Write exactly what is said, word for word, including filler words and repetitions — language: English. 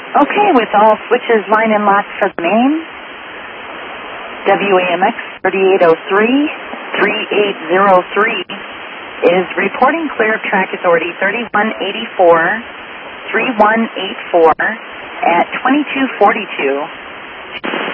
Okay, with all switches line and locked for the main, W A M X thirty-eight oh three, thirty-eight oh three is reporting clear of track authority thirty-one eighty-four, thirty-one eighty-four at twenty-two forty-two.